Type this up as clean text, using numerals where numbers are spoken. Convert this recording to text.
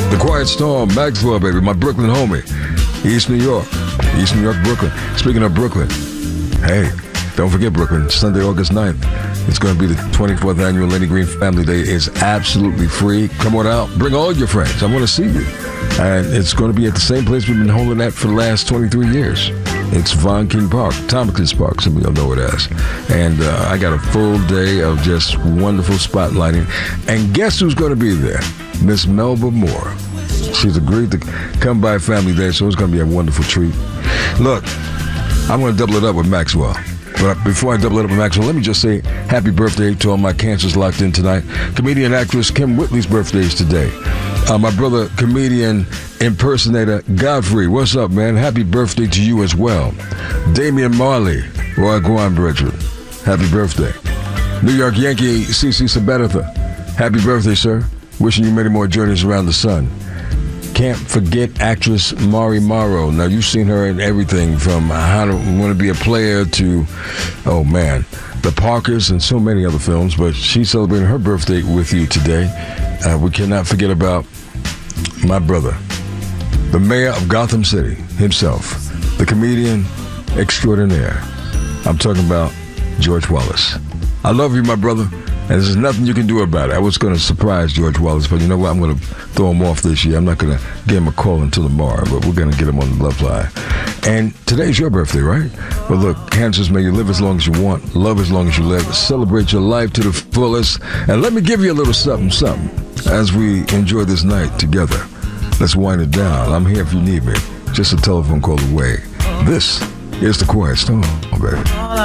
The Quiet Storm, Maxwell, baby, my Brooklyn homie. East New York, Brooklyn. Speaking of Brooklyn, hey, don't forget Brooklyn, Sunday, August 9th. It's going to be the 24th annual Lenny Green Family Day. It's absolutely free. Come on out. Bring all your friends. I want to see you. And it's going to be at the same place we've been holding at for the last 23 years. It's Von King Park, Tompkins Park, some of y'all know it as. And I got a full day of just wonderful spotlighting. And guess who's going to be there? Miss Melba Moore. She's agreed to come by Family Day, so it's going to be a wonderful treat. Look, I'm going to double it up with Maxwell. But before I double it up with Maxwell, let me just say happy birthday to all my cancers locked in tonight. Comedian actress Kim Whitley's birthday is today. My brother, comedian, impersonator Godfrey. What's up, man? Happy birthday to you as well. Damian Marley, Roy Guan brethren. Happy birthday. New York Yankee CC Sabatha. Happy birthday, sir. Wishing you many more journeys around the sun. Can't forget actress Mari Morrow. Now, you've seen her in everything from How to Want to Be a Player to, oh man, The Parkers and so many other films, but she's celebrating her birthday with you today. We cannot forget about my brother, the mayor of Gotham City himself, the comedian extraordinaire. I'm talking about George Wallace. I love you, my brother. And there's nothing you can do about it. I was going to surprise George Wallace, but you know what? I'm going to throw him off this year. I'm not going to give him a call until tomorrow, but we're going to get him on the love line. And today's your birthday, right? Well, look, cancers, may you live as long as you want, love as long as you live, celebrate your life to the fullest. And let me give you a little something as we enjoy this night together. Let's wind it down. I'm here if you need me. Just a telephone call away. This is The Quiet Storm, baby.